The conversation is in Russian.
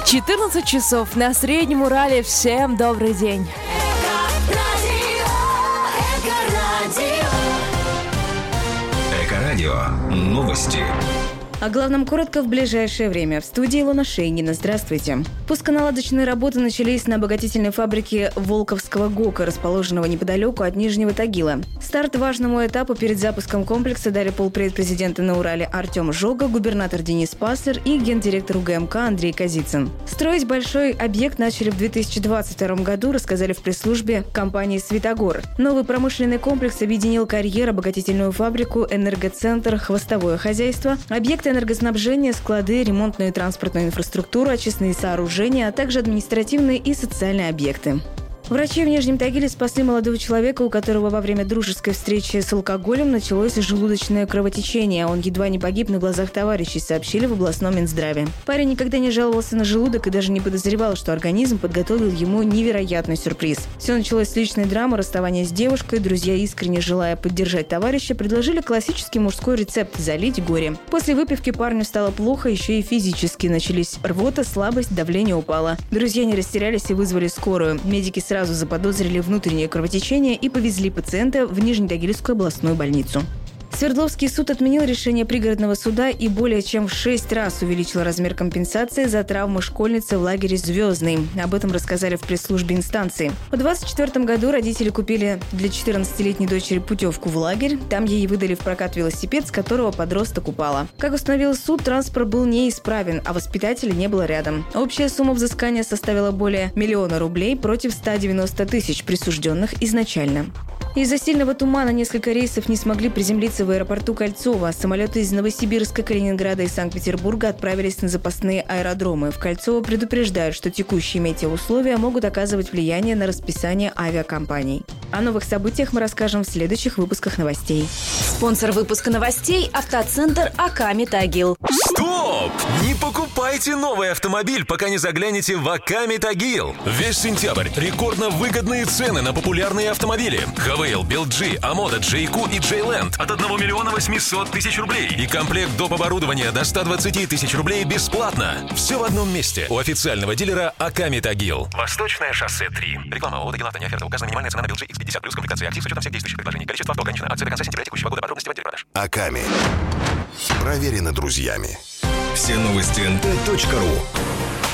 14 часов на Среднем Урале. Всем добрый день. Эко-радио. Новости. О главном коротко в ближайшее время. В студии Илона Шейнгина. Здравствуйте. Пусконаладочные работы начались на обогатительной фабрике Волковского ГОКа, расположенного неподалеку от Нижнего Тагила. Старт важному этапу перед запуском комплекса дали полпредпрезидента на Урале Артем Жога, губернатор Денис Паслер и гендиректор УГМК Андрей Козицын. Строить большой объект начали в 2022 году, рассказали в пресс-службе компании «Светогор». Новый промышленный комплекс объединил карьер, обогатительную фабрику, энергоцентр, хвостовое хозяйство, объекты энергоснабжения, склады, ремонтную и транспортную инфраструктуру, очистные сооружения, а также административные и социальные объекты. Врачи в Нижнем Тагиле спасли молодого человека, у которого во время дружеской встречи с алкоголем началось желудочное кровотечение. Он едва не погиб на глазах товарищей, сообщили в областном Минздраве. Парень никогда не жаловался на желудок и даже не подозревал, что организм подготовил ему невероятный сюрприз. Все началось с личной драмы, расставания с девушкой. Друзья, искренне желая поддержать товарища, предложили классический мужской рецепт – залить горе. После выпивки парню стало плохо, еще и физически. Начались рвота, слабость, давление упало. Друзья не растерялись и вызвали скорую. Медики сразу заподозрили внутреннее кровотечение и повезли пациента в Нижнетагильскую областную больницу. Свердловский суд отменил решение пригородного суда и более чем в 6 раз увеличил размер компенсации за травмы школьницы в лагере «Звездный». Об этом рассказали в пресс-службе инстанции. В 2024 году родители купили для 14-летней дочери путевку в лагерь. Там ей выдали в прокат велосипед, с которого подросток упала. Как установил суд, транспорт был неисправен, а воспитателя не было рядом. Общая сумма взыскания составила более 1 000 000 рублей против 190 тысяч, присужденных изначально. Из-за сильного тумана несколько рейсов не смогли приземлиться в аэропорту Кольцово. Самолеты из Новосибирска, Калининграда и Санкт-Петербурга отправились на запасные аэродромы. В Кольцово предупреждают, что текущие метеоусловия могут оказывать влияние на расписание авиакомпаний. О новых событиях мы расскажем в следующих выпусках новостей. Спонсор выпуска новостей – автоцентр АК «Метагил». Стоп! Не покупайте новый автомобиль, пока не заглянете в АК «Метагил». Весь сентябрь рекордно выгодные цены на популярные автомобили. Хавейл, BLG, Амода, Джейку и Джейленд от 1 800 000 рублей. И комплект доп. Оборудования до 120 000 рублей бесплатно. Все в одном месте. У официального дилера АК «Метагил». Восточное шоссе 3. Реклама ООО «Тагил Авто». Не оферта. Указана минимальная цена на BLG X50 плюс комплектация актив с учетом всех действующих предложений. Количество авто ограничено. Акция до конца сентября текущего года. Подробности в отделе продаж. Аками. Проверено друзьями. Все новости НТ.ру.